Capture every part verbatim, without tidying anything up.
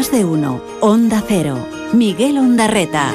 Más de uno. Onda Cero. Miguel Ondarreta.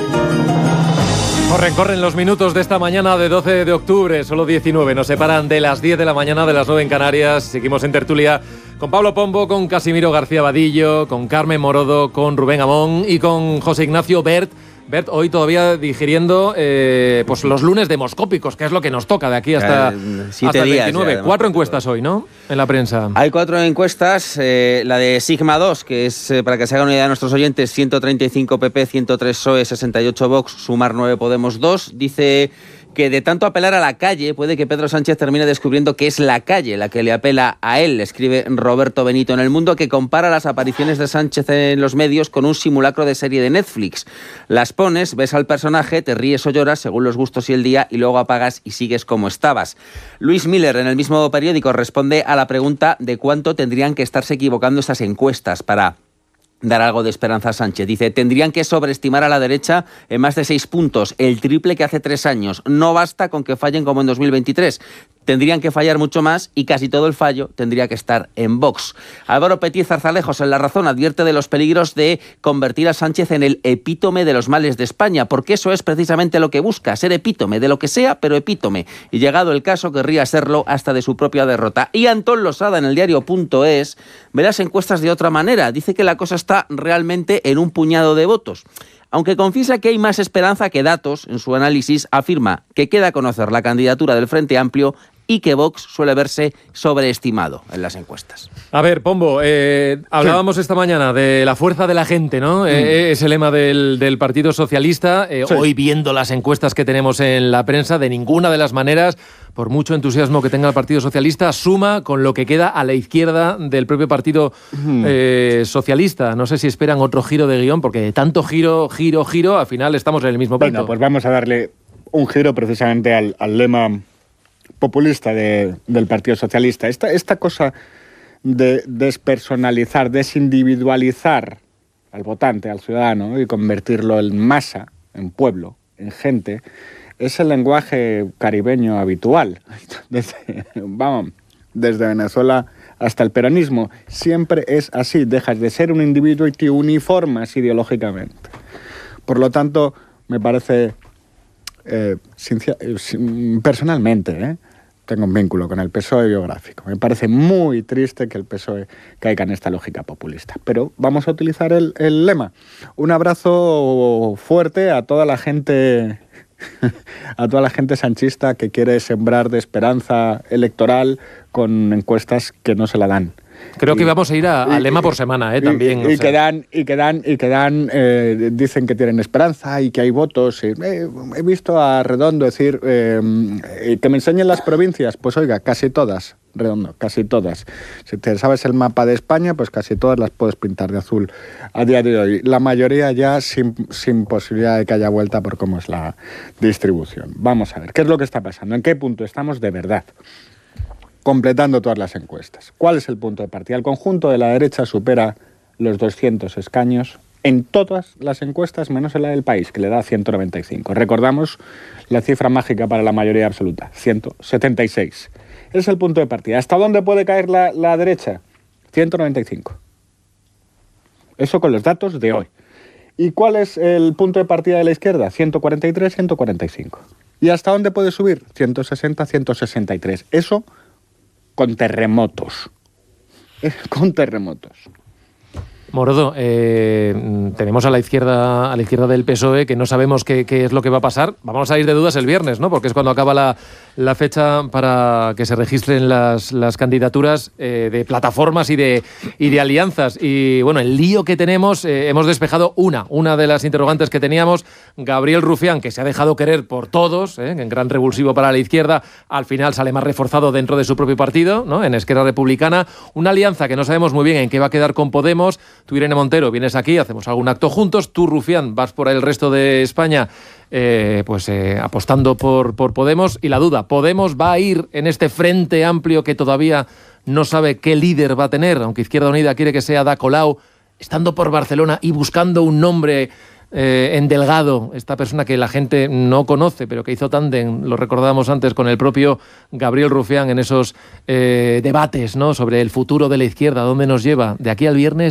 Corren, corren los minutos de esta mañana de doce de octubre, solo diecinueve, nos separan de las diez de la mañana, de las nueve en Canarias. Seguimos en tertulia con Pablo Pombo, con Casimiro García Vadillo, con Carmen Morodo, con Rubén Amón y con José Ignacio Bert. Bert, hoy todavía digiriendo eh, pues los lunes demoscópicos, que es lo que nos toca de aquí hasta, eh, hasta el veintinueve. Cuatro encuestas hoy, ¿no? En la prensa. Hay cuatro encuestas. Eh, la de Sigma dos, que es, eh, para que se hagan una idea de nuestros oyentes, ciento treinta y cinco P P, ciento tres P S O E, sesenta y ocho Vox, sumar nueve Podemos dos. Dice que de tanto apelar a la calle, puede que Pedro Sánchez termine descubriendo que es la calle la que le apela a él. Escribe Roberto Benito en El Mundo, que compara las apariciones de Sánchez en los medios con un simulacro de serie de Netflix. Las pones, ves al personaje, te ríes o lloras según los gustos y el día, y luego apagas y sigues como estabas. Luis Miller, en el mismo periódico, responde a la pregunta de cuánto tendrían que estarse equivocando estas encuestas para dar algo de esperanza a Sánchez. Dice, tendrían que sobreestimar a la derecha en más de seis puntos, el triple que hace tres años. No basta con que fallen como en dos mil veintitrés. Tendrían que fallar mucho más y casi todo el fallo tendría que estar en Vox. Álvaro Petit Zarzalejos, en La Razón, advierte de los peligros de convertir a Sánchez en el epítome de los males de España, porque eso es precisamente lo que busca, ser epítome de lo que sea, pero epítome. Y llegado el caso, querría serlo hasta de su propia derrota. Y Antón Losada, en el diario punto es, ve las encuestas de otra manera. Dice que la cosa está realmente en un puñado de votos. Aunque confiesa que hay más esperanza que datos, en su análisis afirma que queda a conocer la candidatura del Frente Amplio y que Vox suele verse sobreestimado en las encuestas. A ver, Pombo, eh, hablábamos sí. esta mañana de la fuerza de la gente, ¿no? Mm. Eh, ese lema del, del Partido Socialista. Eh, sí. Hoy, viendo las encuestas que tenemos en la prensa, de ninguna de las maneras, por mucho entusiasmo que tenga el Partido Socialista, suma con lo que queda a la izquierda del propio Partido mm. eh, Socialista. No sé si esperan otro giro de guión, porque de tanto giro, giro, giro, al final estamos en el mismo punto. Bueno, pues vamos a darle un giro precisamente al, al lema populista de, del Partido Socialista. Esta, esta cosa de despersonalizar, desindividualizar al votante, al ciudadano, ¿no? Y convertirlo en masa, en pueblo, en gente, es el lenguaje caribeño habitual. Desde, vamos, desde Venezuela hasta el peronismo. Siempre es así. Dejas de ser un individuo y te uniformas ideológicamente. Por lo tanto, me parece... Eh, sincer- eh, personalmente, ¿eh? tengo un vínculo con el P S O E biográfico. Me parece muy triste que el P S O E caiga en esta lógica populista. Pero vamos a utilizar el, el lema. Un abrazo fuerte a toda la gente, a toda la gente sanchista que quiere sembrar de esperanza electoral con encuestas que no se la dan. Creo y, que vamos a ir a, a lema por semana, ¿eh? También. Y, y, y que dan, y que dan, y que dan, eh, dicen que tienen esperanza y que hay votos. Y, eh, he visto a Redondo decir eh, que me enseñen las provincias. Pues oiga, casi todas, Redondo, casi todas. Si te sabes el mapa de España, pues casi todas las puedes pintar de azul a día de hoy. La mayoría ya sin, sin posibilidad de que haya vuelta por cómo es la distribución. Vamos a ver, ¿qué es lo que está pasando? ¿En qué punto estamos de verdad? Completando todas las encuestas. ¿Cuál es el punto de partida? El conjunto de la derecha supera los doscientos escaños en todas las encuestas, menos en la del País, que le da ciento noventa y cinco. Recordamos la cifra mágica para la mayoría absoluta, ciento setenta y seis. Ese es el punto de partida. ¿Hasta dónde puede caer la, la derecha? ciento noventa y cinco. Eso con los datos de hoy. ¿Y cuál es el punto de partida de la izquierda? ciento cuarenta y tres, ciento cuarenta y cinco. ¿Y hasta dónde puede subir? ciento sesenta, ciento sesenta y tres. Eso con terremotos. Con terremotos. Morodo, eh, tenemos a la izquierda a la izquierda del P S O E que no sabemos qué, qué es lo que va a pasar. Vamos a ir de dudas el viernes, ¿no? Porque es cuando acaba la, la fecha para que se registren las, las candidaturas eh, de plataformas y de, y de alianzas. Y bueno, el lío que tenemos, eh, hemos despejado una, una de las interrogantes que teníamos. Gabriel Rufián, que se ha dejado querer por todos, eh, en gran revulsivo para la izquierda, al final sale más reforzado dentro de su propio partido, ¿no? En Esquerra Republicana. Una alianza que no sabemos muy bien en qué va a quedar con Podemos. Tú, Irene Montero, vienes aquí, hacemos algún acto juntos. Tú, Rufián, vas por el resto de España eh, pues eh, apostando por, por Podemos. Y la duda, ¿Podemos va a ir en este frente amplio que todavía no sabe qué líder va a tener? Aunque Izquierda Unida quiere que sea Ada Colau, estando por Barcelona y buscando un nombre eh, en Delgado, esta persona que la gente no conoce, pero que hizo tándem, lo recordábamos antes, con el propio Gabriel Rufián en esos eh, debates, ¿no?, sobre el futuro de la izquierda, dónde nos lleva de aquí al viernes.